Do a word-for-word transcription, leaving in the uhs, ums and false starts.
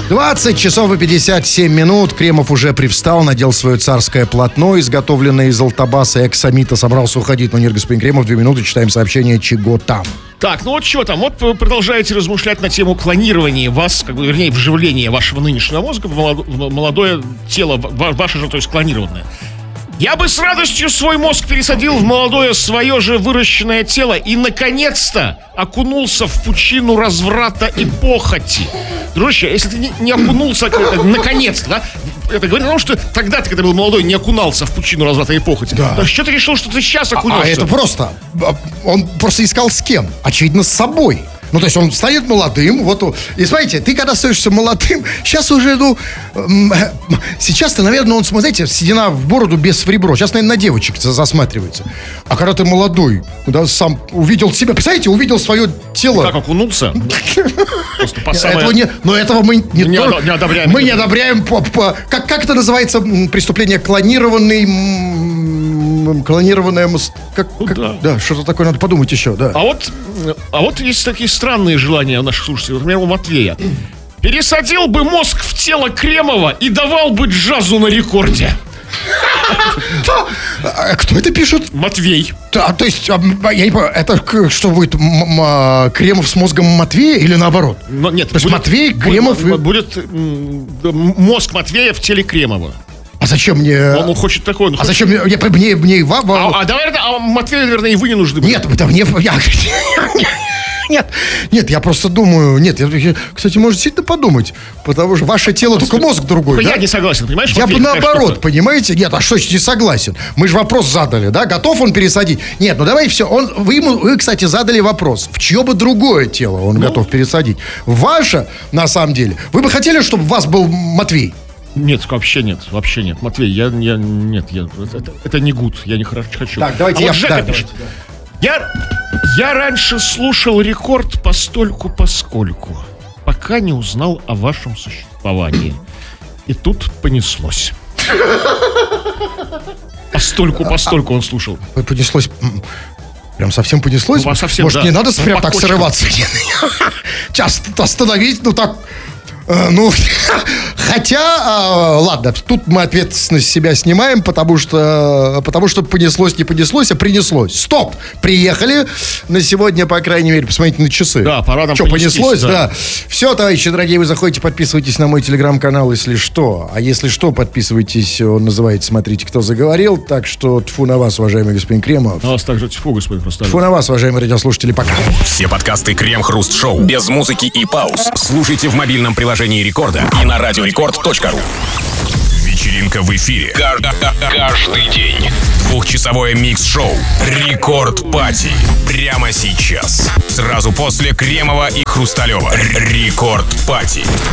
двадцать часов и пятьдесят семь минут. Кремов уже привстал, надел свое царское полотно, изготовленное из алтабаса и аксамита. Собрался уходить. Но нет, господин Кремов, две минуты, читаем сообщение, чего там. Так, ну вот что там? Вот вы продолжаете размышлять на тему клонирования вас, как бы, вернее, вживления вашего нынешнего мозга в молодое, в молодое тело, ваше же, то есть клонированное. Я бы с радостью свой мозг пересадил в молодое свое же выращенное тело и, наконец-то, окунулся в пучину разврата и похоти. Дружище, если ты не, не окунулся, наконец-то, да? Это говорит о том, что тогда ты, когда был молодой, не окунался в пучину разврата и похоти. Да. Так что ты решил, что ты сейчас окунешься? А, а это просто. Он просто искал с кем? Очевидно, с собой. Ну, то есть он станет молодым, вот, и смотрите, ты когда остаешься молодым, сейчас уже, ну, сейчас-то, наверное, он, смотрите, седина в бороду, без в ребро, сейчас, наверное, на девочек засматривается. А когда ты молодой, когда сам увидел себя, представляете, увидел свое тело. Как окунулся? Но этого мы не одобряем. Мы не одобряем, как это называется, преступление клонированный... Клонированное... Как, ну, как, да, да что-то такое, надо подумать еще, да. А вот, а вот есть такие странные желания у наших слушателей. Например, у Матвея. Пересадил бы мозг в тело Кремова и давал бы джазу на рекорде. Кто это пишет? Матвей. А, то есть, я не понимаю, это что будет, Кремов с мозгом Матвея или наоборот? Но, нет, то есть будет, Матвей, Кремов... Будет, будет мозг Матвея в теле Кремова. А зачем мне... Он, он хочет такой. Он а хочет... зачем мне... мне, мне, мне вам, а, а, давай, а Матвею, наверное, и вы не нужны. Нет, это мне... Я... Нет, нет, я просто думаю... Нет, я, кстати, может действительно подумать. Потому что ваше тело, только мозг другой, я да? не согласен, понимаешь? Я бы наоборот, понимаете? Нет, а что не согласен? Мы же вопрос задали, да? Готов он пересадить? Нет, ну давай все. Он, вы, ему, вы, кстати, задали вопрос. В чье бы другое тело он ну? готов пересадить? Ваше, на самом деле. Вы бы хотели, чтобы у вас был Матвей? Нет, вообще нет, вообще нет. Матвей, я, я нет, я, это, это не гуд, я не хочу. Так, давайте а я... Вот Жека да, пишет. давайте, да. Я, я раньше слушал рекорд постольку-поскольку, пока не узнал о вашем существовании. И тут понеслось. Постольку-постольку он слушал. Понеслось... Прям совсем понеслось? Ну, совсем, может, да. не надо прям так срываться? Сейчас остановить, ну так... Ну, хотя, ладно, тут мы ответственность с себя снимаем, потому что, потому что понеслось, не понеслось, а принеслось. Стоп! Приехали на сегодня, по крайней мере, посмотрите на часы. Да, пора нам что, понеслось, да. да. Все, товарищи дорогие, вы заходите, подписывайтесь на мой телеграм-канал, если что. А если что, подписывайтесь, он называется «Смотрите, кто заговорил». Так что тьфу на вас, уважаемый господин Кремов. На вас также тьфу, господин Хрусталев. Тьфу на вас, уважаемые радиослушатели, пока. Все подкасты Крем-Хруст-Шоу без музыки и пауз слушайте в мобильном приложении Рекорда и на радиорекорд точка ру. Вечеринка в эфире. Каждый день. Двухчасовое микс-шоу Рекорд Пати. Прямо сейчас. Сразу после Кремова и Хрусталева. Рекорд Пати.